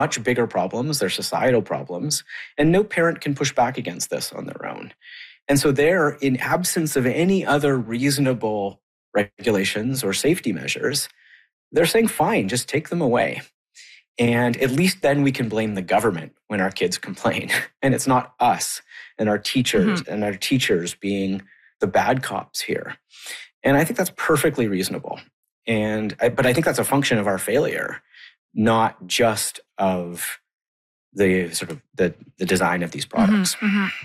much bigger problems. They're societal problems. And no parent can push back against this on their own. And so there, in absence of any other reasonable regulations or safety measures, they're saying, fine, just take them away. And at least then we can blame the government when our kids complain. And it's not us and our teachers and our teachers being the bad cops here. And I think that's perfectly reasonable. But I think that's a function of our failure, not just of the sort of the design of these products.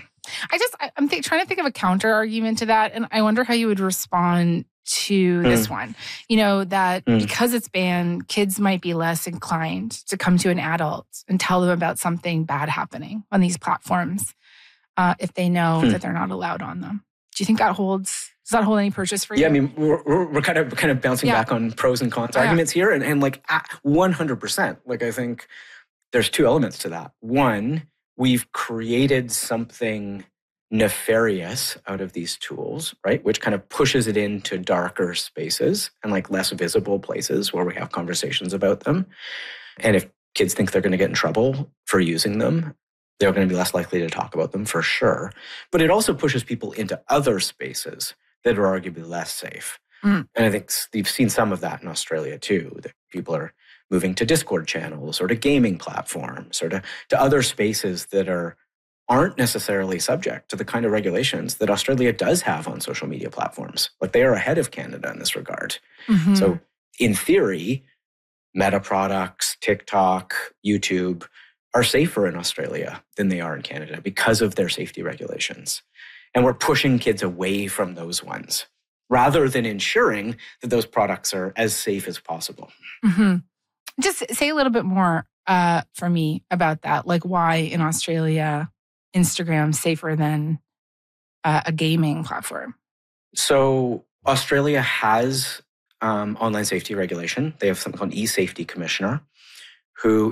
I'm trying to think of a counter argument to that. And I wonder how you would respond to this one. That because it's banned, kids might be less inclined to come to an adult and tell them about something bad happening on these platforms if they know that they're not allowed on them. Do you think that holds? Does that hold any purchase for you? Yeah, I mean, we're kind of bouncing back on pros and cons arguments here. And like 100%, like I think there's two elements to that. One, we've created something nefarious out of these tools, right? Which kind of pushes it into darker spaces and like less visible places where we have conversations about them. And if kids think they're going to get in trouble for using them, they're going to be less likely to talk about them for sure. But it also pushes people into other spaces that are arguably less safe. And I think you've seen some of that in Australia too, that people are moving to Discord channels or to gaming platforms or to other spaces that aren't necessarily subject to the kind of regulations that Australia does have on social media platforms. Like they are ahead of Canada in this regard. So in theory, Meta products, TikTok, YouTube are safer in Australia than they are in Canada because of their safety regulations. And we're pushing kids away from those ones rather than ensuring that those products are as safe as possible. Just say a little bit more for me about that. Like why in Australia, Instagram's safer than a gaming platform? So Australia has online safety regulation. They have something called e-Safety Commissioner, who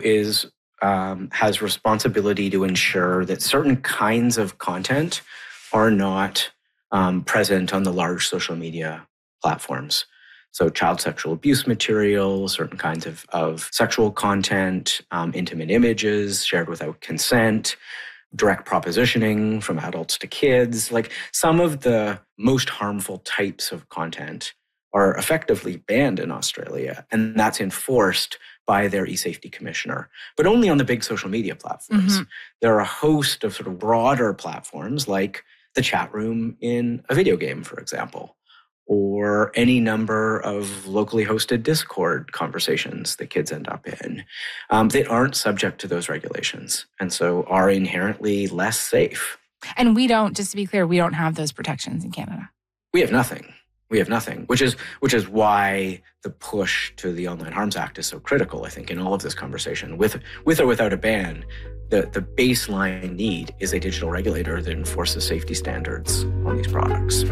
has responsibility to ensure that certain kinds of content are not present on the large social media platforms. So child sexual abuse material, certain kinds of sexual content, intimate images shared without consent, direct propositioning from adults to kids. Like some of the most harmful types of content are effectively banned in Australia, and that's enforced by their e-Safety Commissioner, but only on the big social media platforms. There are a host of sort of broader platforms like the chat room in a video game, for example, or any number of locally hosted Discord conversations that kids end up in that aren't subject to those regulations and so are inherently less safe. And we don't, just to be clear, we don't have those protections in Canada. We have nothing. Which is why the push to the Online Harms Act is so critical, I think, in all of this conversation. With or without a ban, the baseline need is a digital regulator that enforces safety standards on these products.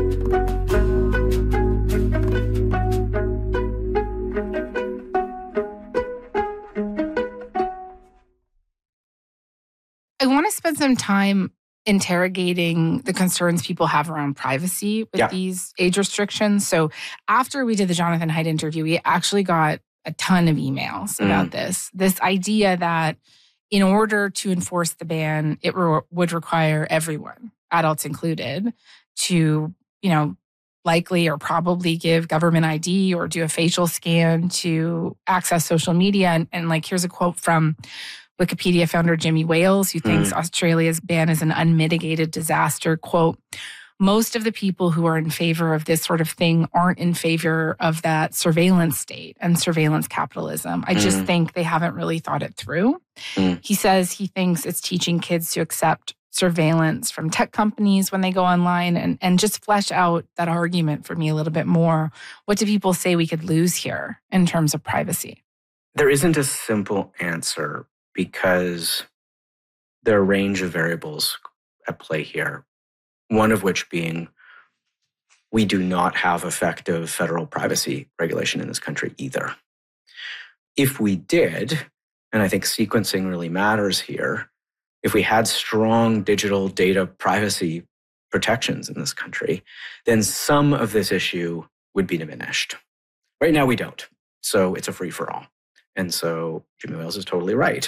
I want to spend some time interrogating the concerns people have around privacy with these age restrictions. So after we did the Jonathan Haidt interview, we actually got a ton of emails about this idea that in order to enforce the ban, it would require everyone, adults included, to, likely or probably give government ID or do a facial scan to access social media. And like, here's a quote from Wikipedia founder Jimmy Wales, who thinks Australia's ban is an unmitigated disaster. Quote, most of the people who are in favor of this sort of thing aren't in favor of that surveillance state and surveillance capitalism. I just think they haven't really thought it through. He says he thinks it's teaching kids to accept surveillance from tech companies when they go online and just flesh out that argument for me a little bit more. What do people say we could lose here in terms of privacy? There isn't a simple answer, because there are a range of variables at play here, one of which being we do not have effective federal privacy regulation in this country either. If we did, and I think sequencing really matters here, if we had strong digital data privacy protections in this country, then some of this issue would be diminished. Right now we don't, so it's a free-for-all. And so Jimmy Wales is totally right.